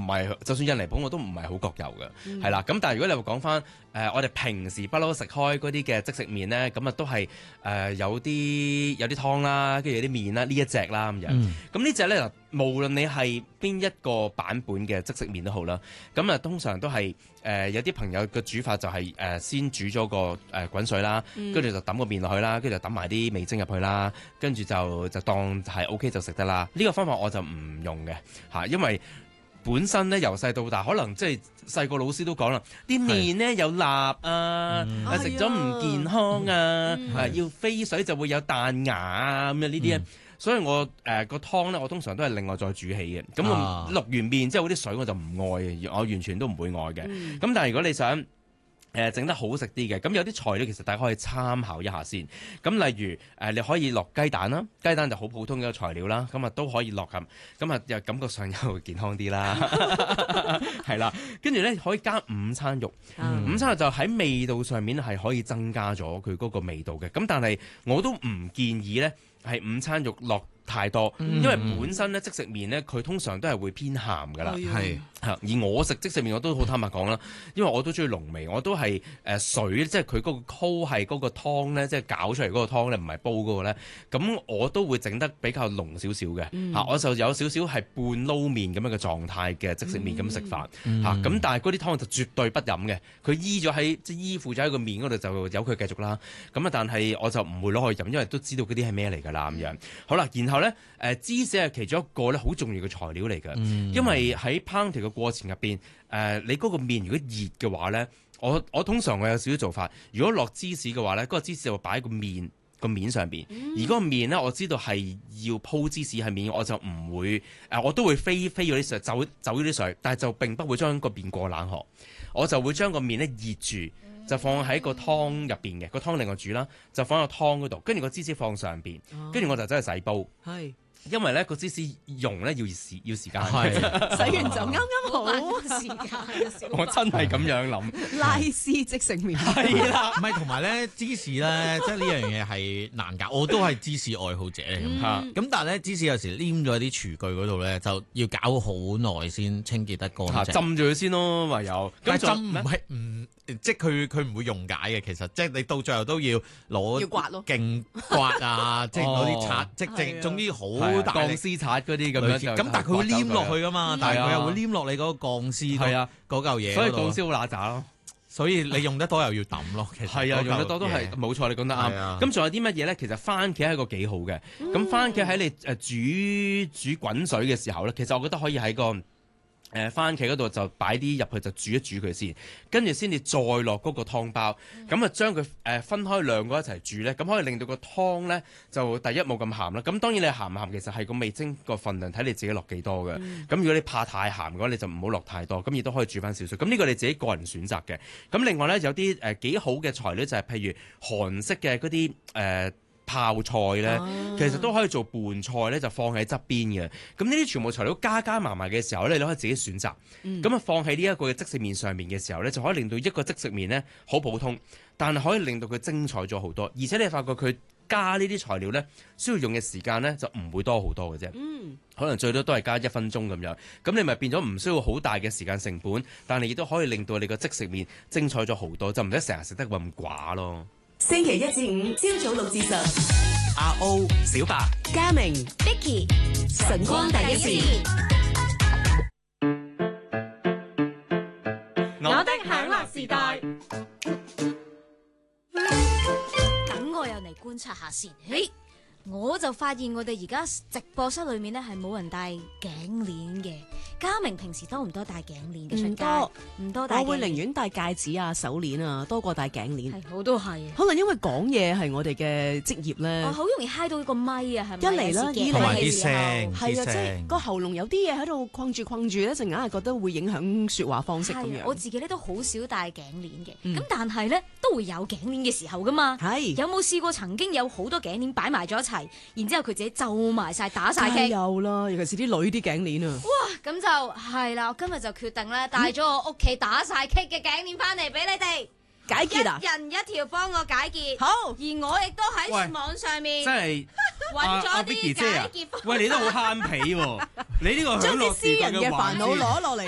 係，就算印尼普我都唔係好覺有嘅，係啦。咁但係如果你話講翻我哋平時不嬲食開嗰啲嘅即食麵咧，咁啊都係有啲湯啦，跟住有啲麵啦，呢一隻啦咁樣。咁呢隻咧，無論你係邊一個版本嘅即食麵都好啦，咁啊通常都係有啲朋友嘅煮法就係先煮咗個滾水啦，跟住就揼個麵落去啦，跟住就揼埋啲味精入去啦，跟住就當係 OK 就食得啦。呢個方法我就唔用嘅嚇，因為本身咧由細到大，可能即係細個老師都講啦，啲麵咧有蠟啊，食咗唔健康啊，要飛水就會有彈牙啊咁樣呢啲咧。所以我個湯咧，我通常都係另外再煮起嘅。咁我落完麵之後嗰啲水我就唔愛嘅，我完全都唔會愛嘅。咁但係如果你想整得好食啲嘅，咁有啲材料其實大家可以參考一下先。咁例如你可以落雞蛋啦，雞蛋就好普通嘅材料啦，咁啊都可以落咁啊又感覺上又健康啲啦，係啦。跟住咧可以加午餐肉，午餐肉就喺味道上面係可以增加咗佢嗰個味道嘅。咁但係我都唔建議咧係午餐肉落太多，因為本身咧即食麵咧佢通常都係會偏鹹噶啦，係而我食即食麵我都好坦白講啦，因為我都中意濃味，我都係水即係佢嗰個溝係嗰個湯咧，即係攪出嚟嗰個湯咧，唔係煲嗰個咧，咁我都會整得比較濃少少嘅，我就有少少係半撈麵咁樣嘅狀態嘅即食麵咁食法咁但係嗰啲湯就絕對不飲嘅，佢依附咗喺個麵嗰度就由佢繼續啦，咁啊但係我就唔會攞去飲，因為都知道嗰啲係咩嚟㗎啦咁樣。好啦，然後咧芝士係其中一個咧好重要嘅材料嚟嘅，因為喺烹調嘅過程入邊你嗰個麵如果熱嘅話咧，我通常我有少少做法，如果落芝士嘅話咧，嗰個芝士就擺喺個面上邊，而嗰個麵咧我知道係要鋪芝士喺面，我就唔會我都會飛咗啲水，走咗啲水，但係就並不會將個麵過冷河，我就會將個麵咧熱住。就放喺個湯入邊嘅，個湯另外煮啦，就放喺個湯嗰度，跟住個芝士放上邊，跟住我就走去洗煲。係，因為咧個芝士溶咧要時間，洗完就啱啱好時間。我真係咁樣諗， 拉絲即食麵係啦， 唔係同埋咧芝士咧，即係呢樣嘢係難搞。我都係芝士愛好者嚟咁但係咧芝士有時黏咗喺啲廚具嗰度咧，就要搞好耐先清潔得乾淨。 浸住佢先咯，唯有。 但係浸唔係即係佢唔會溶解嘅，其實即係你到最後都要攞勁刮啊，即係攞啲刷，即係總之好大鋼絲刷嗰啲咁樣。 咁但係佢會黏落去噶嘛，但係佢又會黏落你嗰個鋼絲嗰嚿嘢。 所以鋼絲好乸渣咯。 所以你用得多又要抌咯。其實係啊，用得多都係冇錯，你講得啱。咁仲有啲乜嘢咧？其實番茄係一個幾好嘅。咁番茄喺你煮滾水嘅時候咧，其實我覺得可以喺個番茄嗰度就擺啲入去就煮一煮佢先，跟住先至再落嗰個湯包，咁啊將佢分開兩個一齊煮咧，咁可以令到個湯咧就第一冇咁鹹啦。咁當然你鹹唔鹹其實係個味精個份量睇你自己落幾多嘅。咁如果你怕太鹹嘅話，你就唔好落太多，咁亦都可以煮翻少少。咁呢個你自己個人選擇嘅。咁另外咧有啲幾好嘅材料就係譬如韓式嘅嗰啲泡菜咧，其實都可以做拌菜咧，就放喺側邊嘅。咁呢啲全部材料加埋嘅時候咧，你可以自己選擇。咁啊放喺呢一個嘅即食麵上面嘅時候咧，就可以令到一個即食麵咧好普通，但係可以令到佢精彩咗好多。而且你發覺佢加呢啲材料咧，需要用嘅時間咧就唔會多好多嘅啫。可能最多都係加1分鐘咁樣。咁你咪變咗唔需要好大嘅時間成本，但係亦都可以令到你個即食麵精彩咗好多，就唔使成日食得咁寡咯。 星期一至五朝早6至10， 阿 O 小白嘉明 Vicky 晨光第一線， 我的享樂時代。 等我又嚟觀察下先。我就發現我哋而家直播室裏面咧係冇人戴頸鏈嘅。嘉明平時多唔多戴頸鏈嘅出街？唔多戴。 我會寧願戴戒指啊、手鏈啊，多過戴頸鏈。 係，我都係。 可能因為講嘢係我哋嘅職業咧。 好容易揩到個咪啊，係咪？ 一嚟啦，二嚟啲聲， 係啊，即係個喉嚨有啲嘢喺度困住咧，就硬係覺得會影響説話方式咁樣。 我自己咧都好少戴頸鏈嘅，咁但係咧都會有頸鏈嘅時候噶嘛。係。有冇試過曾經有好多頸鏈擺埋咗一齊，然之後佢自己皺埋晒打晒棘？ 有啦，尤其是啲女啲頸鏈啊。 哇，咁就係啦，我今日就決定咧帶咗我屋企打晒棘嘅頸鏈翻嚟俾你哋解結啊！ 一人一條幫我解結。好，而我亦都喺網上面真係揾咗啲解結。 喂，你都好慳皮喎！你呢個將啲私人嘅煩惱攞落嚟。